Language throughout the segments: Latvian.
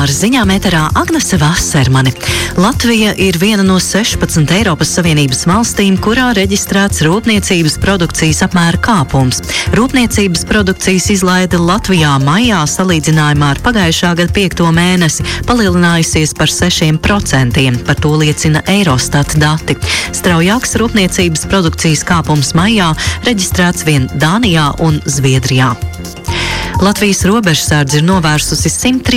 Ar ziņām ēterā Agnese Vasermane. Latvija ir viena no 16 Eiropas Savienības valstīm, kurā reģistrēts rūpniecības produkcijas apmēra kāpums. Rūpniecības produkcijas izlaide Latvijā maijā salīdzinājumā ar pagājušā gada 5. mēnesi palielinājusies par 6%. Par to liecina Eurostat dati. Straujāks rūpniecības produkcijas kāpums maijā reģistrēts vien Dānijā un Zviedrijā. Latvijas robežsardze ir novērsusi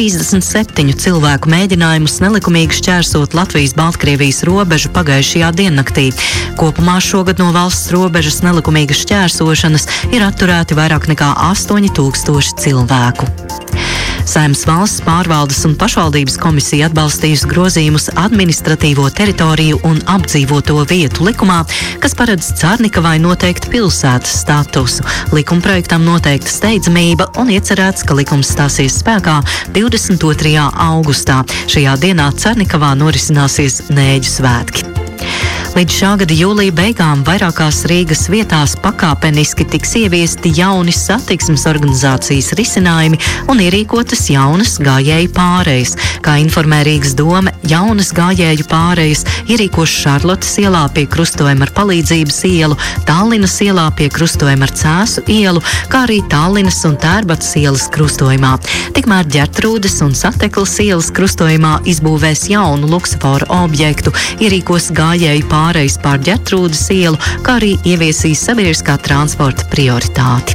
137 cilvēku mēģinājumus nelikumīgi šķērsot Latvijas-Baltkrievijas robežu pagājušajā diennaktī. Kopumā šogad no valsts robežas nelikumīgas šķērsošanas ir atturēti vairāk nekā 8000 cilvēku. Saeimas valsts pārvaldes un pašvaldības komisija atbalstījusi grozījumus administratīvo teritoriju un apdzīvoto vietu likumā, kas paredz Carnikavai noteikt pilsētas statusu. Likumprojektam noteikta steidzamība un iecerēts, ka likums stāsies spēkā 22. augustā. Šajā dienā Carnikavā norisināsies Nēģu svētki. Līdz šā gada jūlija beigām vairākās Rīgas vietās pakāpeniski tiks ieviesti jauni satiksmes organizācijas risinājumi un ierīkotas jaunas gājēju pārejas. Kā informē Rīgas dome, jaunas gājēju pārejas ierīkos Šarlotes ielā pie krustojuma ar Palīdzības ielu, Tallinas ielā pie krustojuma ar Cēsu ielu, kā arī Tallinas un Tērbatas ielas krustojumā. Tikmēr Ģertrūdes un Sateklas ielas krustojumā izbūvēs jaunu luksusforu objektu, ierīkos gājēju pārejas pār Ģertrūdes ielu, kā arī ieviesīs sabiedriskā transporta prioritāti.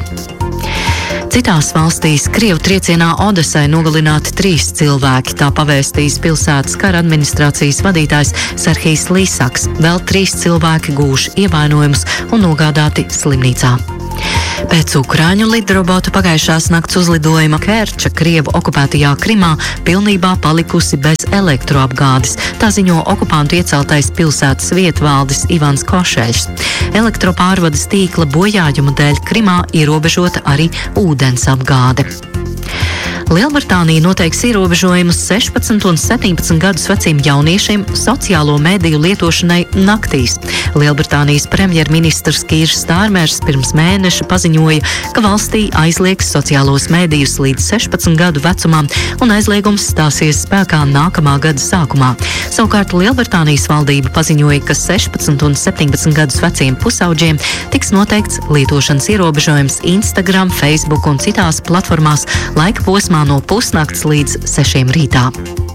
Citās valstīs Krievu triecienā Odesai nogalināti 3 cilvēki, tā pavēstījis pilsētas kara administrācijas vadītājs Serhijs Līsaks. Vēl 3 cilvēki guvuši ievainojumus un nogādāti slimnīcā. Pēc ukrāņu lidrobotu pagājušās nakts uzlidojuma Kerča Krievu okupētajā Krimā pilnībā palikusi bez elektroapgādes. Tā ziņo okupantu ieceltais pilsētas vietvaldis Ivans Košeļs. Elektropārvades tīkla bojājumu dēļ Krimā ierobežota arī ūdens apgāde. Lielbritānija noteiks ierobežojumus 16 un 17 gadus veciem jauniešiem sociālo mediju lietošanai naktīs. Lielbritānijas premjerministrs Kīrs Stārmers pirms mēneša paziņoja, ka valstī aizliegs sociālos medijus līdz 16 gadu vecumam un aizliegums stāsies spēkā nākamā gada sākumā. Savukārt Lielbritānijas valdība paziņoja, ka 16 un 17 gadus veciem pusauģiem tiks noteikts lietošanas ierobežojums Instagram, Facebook un citās platformās laika posmā no pusnakts līdz 6 rītā.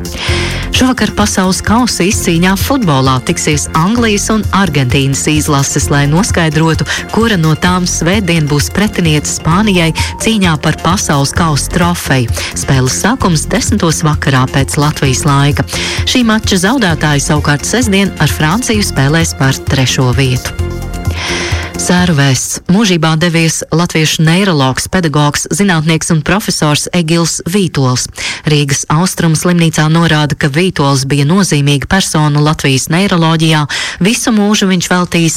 Šovakar pasaules kausa izcīņā futbolā tiksies Anglijas un Argentīnas izlases, lai noskaidrotu, kura no tām svētdien būs pretiniete Spānijai cīņā par pasaules kausa trofeju. Spēles sākums 10. vakarā pēc Latvijas laika. Šī mača zaudētāji savukārt sestdien ar Franciju spēlēs par 3. vietu. Sēru vēsts. Mūžībā devies latviešu neirologs, pedagogs, zinātnieks un profesors Egils Vītols. Rīgas Austrumu slimnīcā norāda, ka Vītols bija nozīmīga persona Latvijas neiroloģijā. Visu mūžu viņš veltījis